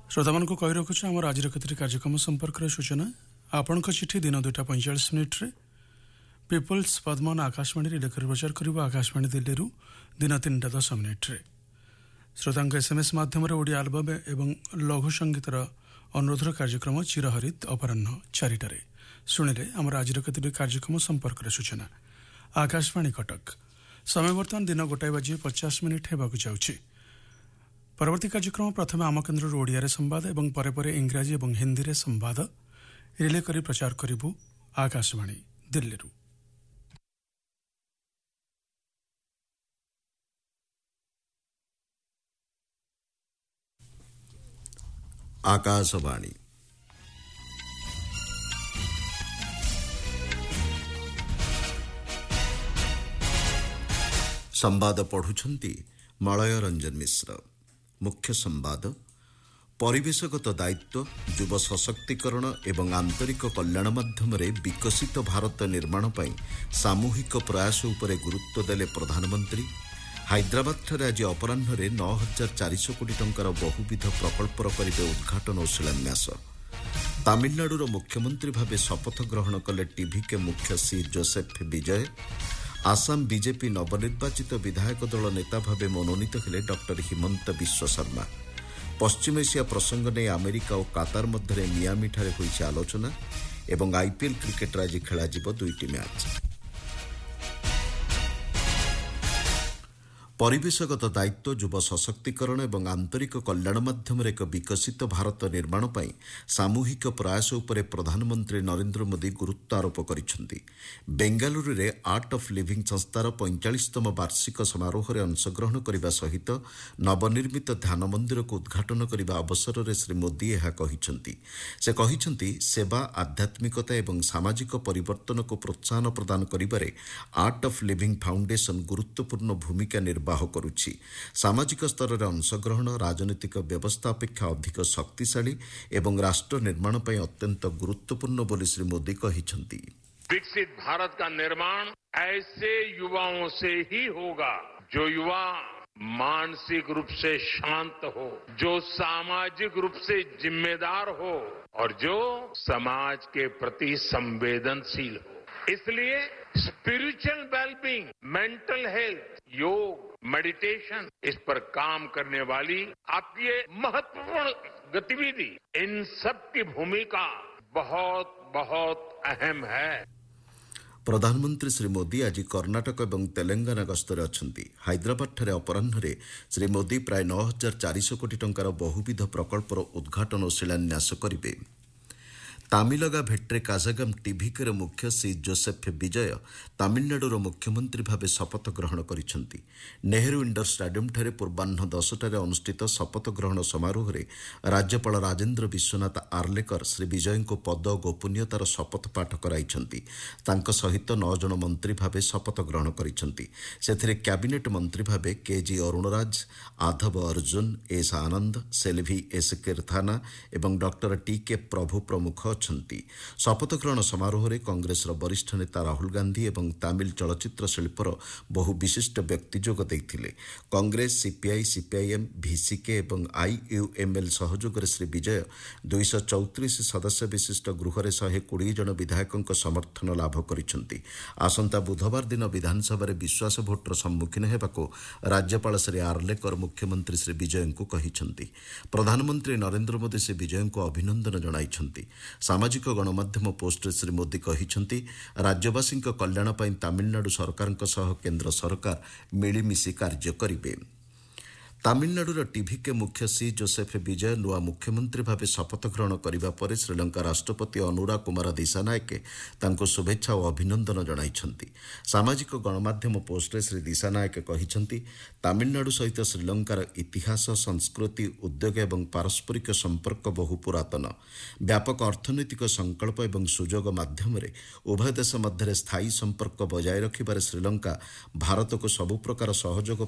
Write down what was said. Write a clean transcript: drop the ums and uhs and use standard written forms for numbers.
श्रोता मानक कही रखुछु आम आज केतोटी कार्यक्रम संपर्क सूचना आपण चिठी दिन 2:45 पीपल्स पद्मन आकाशवाणी लेखर प्रचार कर आकाशवाणी दिल्ली दिन 3:10 श्रोता एसएमएस मध्यम ओडिया आलबम एवं लघु संगीतर अनुरोधर कार्यक्रम चिरहरित अपराह 4 शुणिले आम आज केतोटी कार्यक्रम संपर्क सूचना आकाशवाणी कटक समय बर्तमान दिन 1:50 होगा जाउछि। परवर्ती कार्यक्रम प्रथम आम केन्द्र ओडिया संवाद एवं परे परे इंग्राजी एवं हिंदी रे संवाद रिले करी प्रचार करिबु आकाशवाणी दिल्ली। आकाशवाणी संवाद पढ़ुछंती मलय रंजन मिश्र। मुख्य संवाद परिवेशगत दायित्व युव सशक्तिकरण एवं आंतरिक कल्याण माध्यम विकसित भारत निर्माण पर सामूहिक प्रयास उपरे गुरुत्व देले प्रधानमंत्री। हैदराबाद आज अपराह 9,400 कोटी टंकार बहुविध प्रकल्पर करिबे उद्घाटन और शिलान्यास। तमिलनाडुर मुख्यमंत्री भावे शपथ ग्रहण कले टीवीके मुख्य सी जोसेफ विजय। आसाम बीजेपी नवनिर्वाचित विधायक दल नेता भावे मनोनीत हेले डॉक्टर हिमंत विश्व शर्मा। पश्चिम एशिया प्रसंग ने अमेरिका और कातार मध्य मियामी ठारे होईछि आलोचना एवं आईपीएल क्रिकेट आज खेला जिवो 2टी मैच। परिवेशगत दायित्व युव सशक्तिकरण एवं आंतरिक कल्याण माध्यम एक विकसित भारत निर्माण पर सामूहिक प्रयास उपरे प्रधानमंत्री नरेंद्र मोदी गुरुत्व आरोप करिसेंति। बेंगालुरु रे आर्ट ऑफ लिविंग संस्थार 45तम वार्षिक समारोह में अंशग्रहण करने सहित नवनिर्मित ध्यान मंदिर को उद्घाटन करने अवसर में श्री मोदी यह कहिसेंति। से कहिसेंति सेवा आध्यात्मिकता एवं सामाजिक परिवर्तन को प्रोत्साहन प्रदान करिबारे आर्ट ऑफ लिविंग फाउंडेशन गुरुत्वपूर्ण भूमिका निर्वाह करुछि। सामाजिक स्तर में अंशग्रहण राजनीतिक व्यवस्था अपेक्षा अधिक शक्तिशाली एवं राष्ट्र निर्माण पर अत्यंत गुरुत्वपूर्ण बोली श्री मोदी कहिसेंति। विकसित भारत का निर्माण ऐसे युवाओं से ही होगा जो युवा मानसिक रूप से शांत हो, जो सामाजिक रूप से जिम्मेदार हो और जो समाज के प्रति संवेदनशील हो। इसलिए स्पिरिचुअल वेलबींग, मेंटल हेल्थ, योग, मेडिटेशन, इस पर काम करने वाली आपकी ये महत्वपूर्ण गतिविधि, इन सब की भूमिका बहुत बहुत अहम है। प्रधानमंत्री श्री मोदी आज कर्नाटक और तेलंगाना गस्तरे अछंती। हैदराबाद ठारे अपराह श्री मोदी प्राय 9,400 कोटी टंकार बहुविध प्रकल्पर उद्घाटन और शिलान्यास करिबे। तामिलगा भेट्रे काजागम टीवीके मुख्य सी जोसेफ विजय तमिलनाडुर मुख्यमंत्री भावे शपथ ग्रहण करिसेंति। नेहरू इंडोर स्टाडियम ठारे पूर्वाह्न 10टारे अनुष्ठित शपथ ग्रहण समारोह में राज्यपाल राजेन्द्र विश्वनाथ आर्लेकर श्री विजय को पद और गोपनीयतार शपथ पाठ कराइछंति। तांको सहित 9 जन मंत्री भावे शपथ ग्रहण करिसेंति। सेथिरे कैबिनेट मंत्री भावे केजी अरुणराज, आधव अर्जुन, एस आनंद, सेल्वी एस कीर्थाना एवं डॉक्टर टीके प्रभु प्रमुख शपथ ग्रहण समारोह में कांग्रेस वरिष्ठ नेता राहुल गांधी और तमिल चलचित्र शिल्पर बहु विशिष्ट व्यक्ति जोग देइथिले। कांग्रेस, सीपीआई, सीपीआईएम, भिसिके और आईयूएमएल सहयोग श्री विजय 234 सदस्य विशिष्ट गृह में 120 जन विधायकों समर्थन लाभ करिसेंति। आसंता बुधवार दिन विधानसभा विश्वास भोटर सम्मुखीन हेबाको राज्यपाल श्री आर्लेकर मुख्यमंत्री श्री विजय को कहिसेंति। प्रधानमंत्री नरेंद्र मोदी श्री विजय को अभिनंदन जणाइछंति। सामाजिक गणमाध्यम पोस्ट श्री मोदी कहिसेंति राज्यवासी कल्याण पर तमिलनाडु सरकार केंद्र सरकार मिलीमिशी कार्य करिबे। तमिलनाडुर टीवीके मुख्य सी जोसेफ विजय नुआ मुख्यमंत्री भावे शपथ ग्रहण करने पर श्रीलंका राष्ट्रपति अनुरा कुमार दिसानायके तांको शुभेच्छा और अभिनंदन जणाइछंति। सामाजिक गणमाध्यम पोस्ट श्री दिसानायके कहिसेंति तमिलनाडु सहित श्रीलंकार इतिहास, संस्कृति, उद्योग और पारस्परिक संपर्क बहु पुरातन। व्यापक अर्थनैतिक संकल्प और सुजोग माध्यम उभय देश मध्य स्थायी संपर्क बजाय रखिबारे श्रीलंका भारत को सबु प्रकार सहयोग